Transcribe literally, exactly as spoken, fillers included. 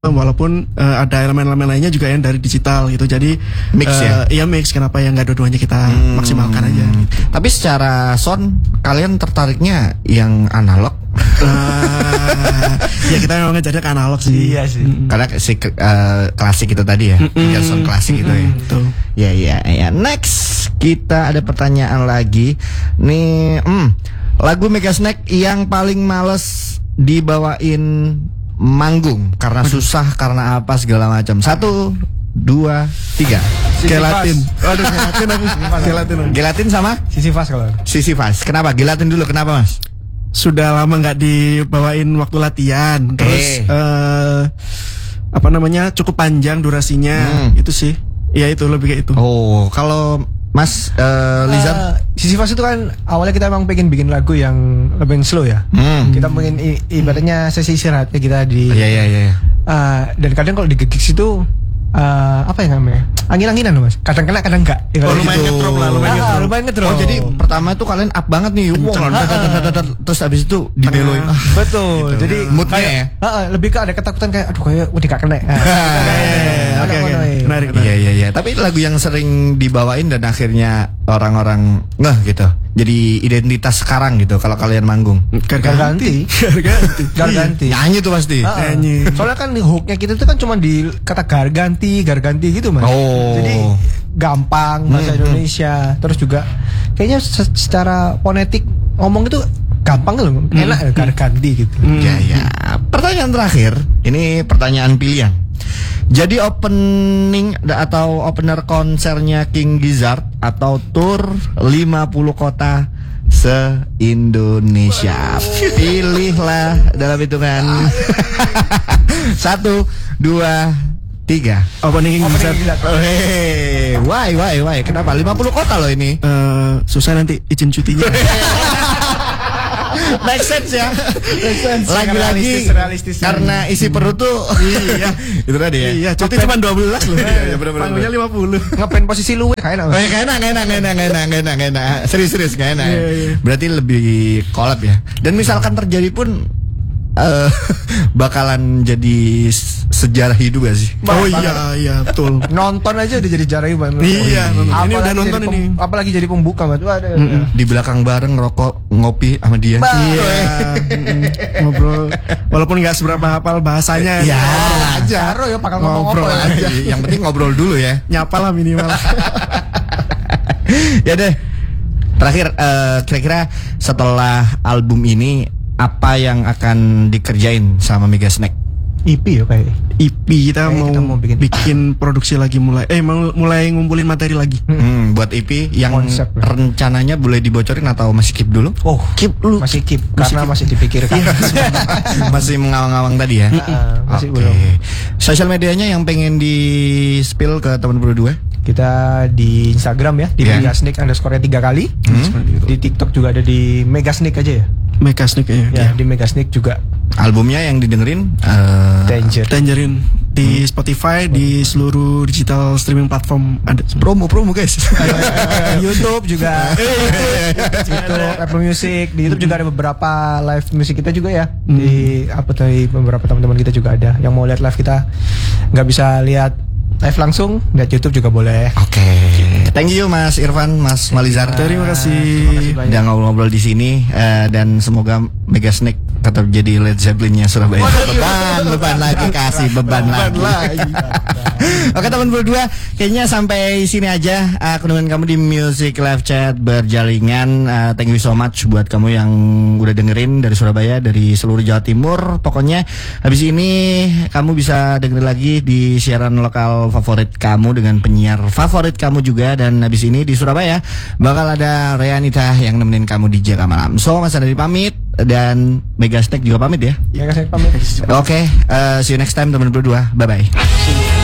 walaupun uh, ada elemen-elemen lainnya juga yang dari digital gitu. Jadi mix uh, ya. Iya mix. Kenapa yang nggak dua-duanya kita hmm. maksimalkan aja. Tapi secara sound kalian tertariknya yang analog? uh, ya kita memang ngejarnya ke analog sih. Iya sih. Mm-hmm. Karena si uh, klasik itu tadi ya, mm-hmm. sound klasik mm-hmm. itu ya. Betul. Ya ya ya. Next kita ada pertanyaan lagi. Nih, hmm, lagu Megasnack yang paling males dibawain manggung karena susah, karena apa segala macam. Satu, dua, tiga. Gelatin. Aduh, gelatin aku. Gelatin. Gelatin sama? Sisyphus kalau. Sisyphus. Kenapa? Gelatin dulu. Kenapa, Mas? Sudah lama nggak dibawain waktu latihan. Terus eh. uh, apa namanya? Cukup panjang durasinya. Hmm. Itu sih. Ya itu lebih kayak itu. Oh, kalau Mas uh, Lizard, uh, Sisyphus itu kan awalnya kita emang pengen bikin lagu yang lebih slow ya. Hmm. Kita pengen i- ibaratnya sesi istirahat kita di. Iya iya iya. Uh, dan kadang kalau di gigs itu uh, apa yang namanya? Angin-anginan loh Mas. Kadang kena kadang enggak. Ya, oh, lumayan gitu. Ngedrop lah, lumayan ah, ngedrop. Lumayan ngedrop. Oh, jadi pertama itu kalian up banget nih. Wow, terus habis itu dibeloin. Ah, betul. Gitu. Jadi moodnya ya. Uh, lebih ke ada ketakutan kayak aduh kayak udah gak kena. Oke oke. Menarik. Iya iya iya. Tapi lagu yang sering dibawain dan akhirnya orang-orang ngeh gitu. Jadi identitas sekarang gitu kalau kalian manggung. Garganti. Garganti. Garganti. Nyanyi tuh pasti. Nyanyi. Soalnya kan hooknya kita itu kan cuma di kata garganti, garganti gitu Mas. Oh. Jadi gampang bahasa hmm, Indonesia. Hmm. Terus juga kayaknya secara fonetik ngomong itu gampang loh, enak hmm, garganti gitu. Hmm. Ya ya. Pertanyaan terakhir, ini pertanyaan pilihan. Jadi opening atau opener konsernya King Gizzard atau tour lima puluh kota se-Indonesia. Pilihlah dalam hitungan satu, dua, tiga. Opening King Gizzard. Oh, hey. Why, why, why? Kenapa? lima puluh kota loh ini. Uh, susah nanti izin cutinya. Make sense ya. Make sense. Lagi-lagi realistis, realistis karena isi perut tuh. Iya. Itu tadi ya. Iya, cuti cuma dua belas loh. Iya, benar-benar. Panggungnya lima puluh. Ngapain posisi lu kayak enak. Eh, kayak enak, kayak enak, kayak enak, kayak enak, kayak enak, kayak enak. Serius-serius kayak enak. Iya, iya. Berarti lebih collab ya. Dan misalkan terjadi pun uh, bakalan jadi sejarah hidup gak sih? Oh iya, iya, betul. Nonton aja udah jadi sejarah hidup. Iya, ini udah nonton pem, ini. Apalagi jadi pembuka, Mas. Ada. Mm-mm. Di belakang bareng ngerokok, ngopi sama dia. Iya. Ngobrol. Walaupun nggak seberapa hafal bahasanya. Ya, aja. Ya, pakal ngobrol aja. Yang penting ngobrol dulu ya. Nyapa lah minimal. Ya deh. Terakhir, uh, kira-kira setelah album ini apa yang akan dikerjain sama Megasnack? E P ya kayak E P kita, mau, kita mau bikin. bikin produksi lagi mulai eh mau mulai ngumpulin materi lagi. Hmm, buat E P yang konsep rencananya boleh dibocorin atau masih keep dulu? Oh, keep dulu. Masih keep masih karena keep. masih dipikirkan. Masih mengawang-awang tadi ya. Uh, masih okay. belum. Sosial medianya yang pengen di spill ke teman berdua? Kita di Instagram ya, di yeah. Megasnack underscore tiga kali. Hmm? Di TikTok juga ada di Megasnack aja ya. Megasnack ya. Ya, di Megasnack juga. Albumnya yang didengerin uh, Danger. Tangerine di hmm. Spotify, di seluruh digital streaming platform ada. Promo promo guys. YouTube juga. YouTube, Apple Music, di YouTube juga ada beberapa live musik kita juga ya. Hmm. Di apa tadi beberapa teman-teman kita juga ada yang mau lihat live kita nggak bisa lihat live langsung, lihat YouTube juga boleh. Oke. Okay. Thank you Mas Irfan, Mas Malizar. Terima kasih. Udah ngobrol-ngobrol di sini uh, dan semoga Megasnack tetap jadi Led Zeppelin-nya Surabaya. Beban, beban lagi kasih beban, beban lagi. lagi. Oke teman berdua, kayaknya sampai sini aja aku uh, dengan kamu di Music Live Chat berjaringan. Uh, thank you so much buat kamu yang udah dengerin dari Surabaya, dari seluruh Jawa Timur. Pokoknya habis ini kamu bisa dengerin lagi di siaran lokal favorit kamu dengan penyiar favorit kamu juga. Dan habis ini di Surabaya bakal ada Reanita yang nemenin kamu di Jaga Malam. So Mas Adari pamit dan Megasnack juga pamit ya. Megasnack pamit. Oke, okay, uh, see you next time teman berdua. Bye bye.